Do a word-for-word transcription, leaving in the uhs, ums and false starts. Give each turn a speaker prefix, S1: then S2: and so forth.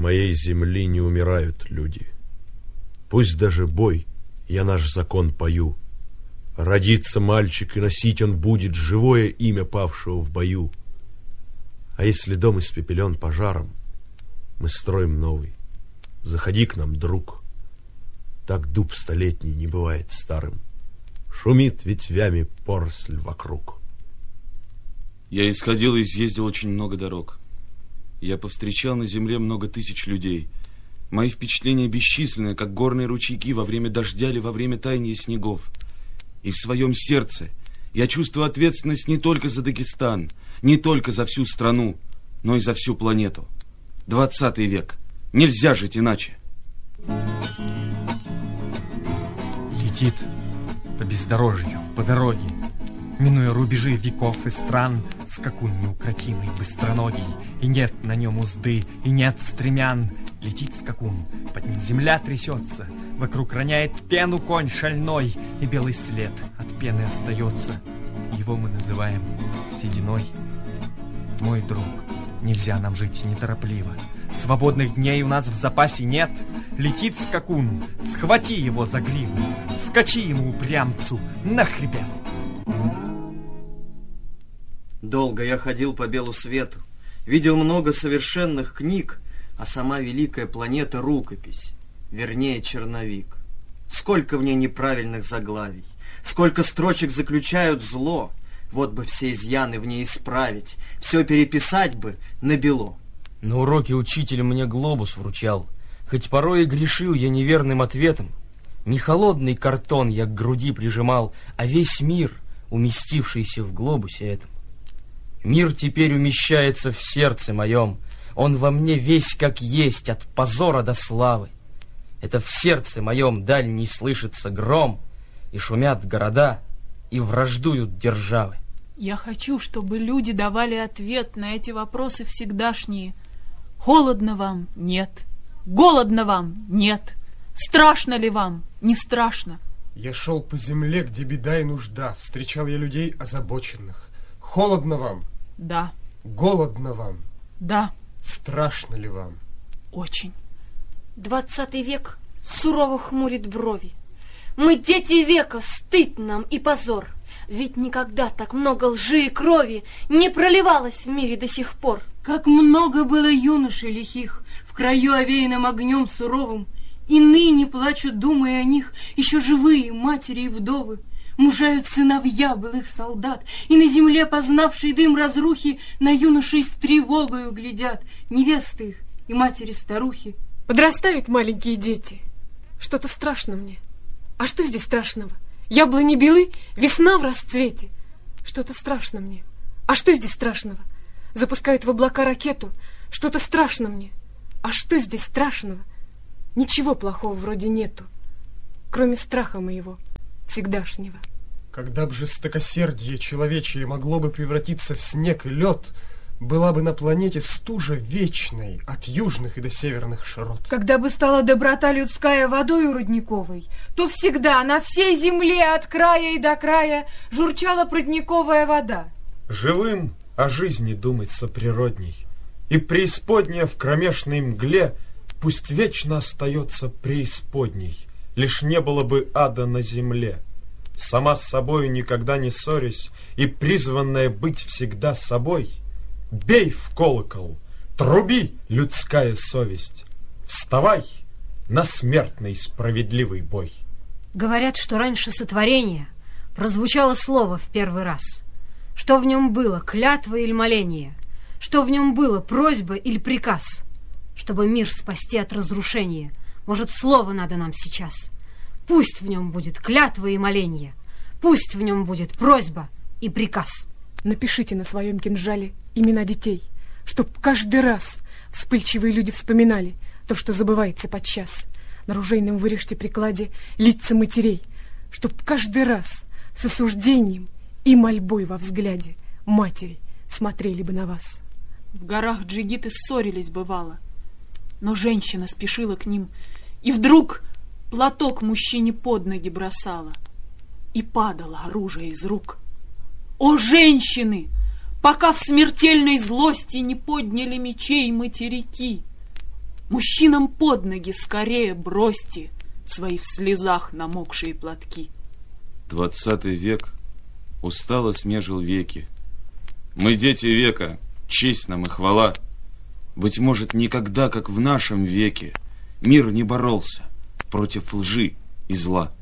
S1: моей земли не умирают люди. Пусть даже бой, я наш закон пою. Родится мальчик, и носить он будет живое имя павшего в бою. А если дом испепелен пожаром, мы строим новый. Заходи к нам, друг. Так дуб столетний не бывает старым. Шумит ветвями поросль вокруг.
S2: Я исходил и изъездил очень много дорог. Я повстречал на земле много тысяч людей. Мои впечатления бесчисленны, как горные ручейки во время дождя или во время таяния снегов. И в своем сердце я чувствую ответственность не только за Дагестан, не только за всю страну, но и за всю планету. Двадцатый век. Нельзя жить иначе.
S3: Летит по бездорожью, по дороге, минуя рубежи веков и стран, скакун неукротимый, быстроногий, и нет на нем узды, и нет стремян. Летит скакун, под ним земля трясется, вокруг роняет пену конь шальной, и белый след от пены остается. Его мы называем сединой. Мой друг, нельзя нам жить неторопливо. Свободных дней у нас в запасе нет. Летит скакун, схвати его за гриву, скачи ему, упрямцу, на хребет.
S4: Долго я ходил по белу свету, видел много совершенных книг, а сама великая планета — рукопись, вернее, черновик. Сколько в ней неправильных заглавий, сколько строчек заключают зло. Вот бы все изъяны в ней исправить, все переписать бы на бело.
S5: На уроке учитель мне глобус вручал, хоть порой и грешил я неверным ответом. Не холодный картон я к груди прижимал, а весь мир, уместившийся в глобусе этом. Мир теперь умещается в сердце моем, он во мне весь как есть, от позора до славы. Это в сердце моем дальний слышится гром, и шумят города, и враждуют державы.
S6: Я хочу, чтобы люди давали ответ на эти вопросы всегдашние. Холодно вам? Нет. Голодно вам? Нет. Страшно ли вам? Не страшно.
S7: Я шел по земле, где беда и нужда. Встречал я людей озабоченных. Холодно вам?
S6: Да.
S7: Голодно вам?
S6: Да.
S7: Страшно ли вам?
S6: Очень.
S8: Двадцатый век сурово хмурит брови. Мы дети века, стыд нам и позор. Ведь никогда так много лжи и крови не проливалось в мире до сих пор.
S9: Как много было юношей лихих в краю, овеянном огнем суровым, и ныне плачут, думая о них, еще живые матери и вдовы. Мужают сыновья былых солдат, и на земле, познавший дым разрухи, на юношей с тревогою глядят невесты их и матери-старухи.
S10: Подрастают маленькие дети. Что-то страшно мне. А что здесь страшного? Яблони белы, весна в расцвете. Что-то страшно мне. А что здесь страшного? Запускают в облака ракету. Что-то страшно мне. А что здесь страшного? Ничего плохого вроде нету, кроме страха моего всегдашнего.
S7: Когда б жестокосердие человечье могло бы превратиться в снег и лед, была бы на планете стужа вечной от южных и до северных широт.
S9: Когда бы стала доброта людская водою рудниковой, то всегда на всей земле от края и до края журчала прудниковая вода.
S11: Живым о жизни думать соприродней, и преисподняя в кромешной мгле пусть вечно остается преисподней, лишь не было бы ада на земле. Сама с собою никогда не ссорясь и призванная быть всегда собой, бей в колокол, труби, людская совесть, вставай на смертный справедливый бой.
S12: Говорят, что раньше сотворения прозвучало слово в первый раз. Что в нем было, клятва или моление? Что в нем было, просьба или приказ? Чтобы мир спасти от разрушения, может, слово надо нам сейчас. Пусть в нем будет клятва и моление, пусть в нем будет просьба и приказ.
S10: Напишите на своем кинжале имена детей, чтоб каждый раз вспыльчивые люди вспоминали то, что забывается подчас. На ружейном вырежьте прикладе лица матерей, чтоб каждый раз с осуждением и мольбой во взгляде матери смотрели бы на вас.
S6: В горах джигиты ссорились, бывало, но женщина спешила к ним, и вдруг платок мужчине под ноги бросала, и падало оружие из рук. О, женщины, пока в смертельной злости не подняли мечей материки! Мужчинам под ноги скорее бросьте свои в слезах намокшие платки.
S2: Двадцатый век устало смежил веки. Мы дети века, честь нам и хвала. Быть может, никогда, как в нашем веке, мир не боролся против лжи и зла.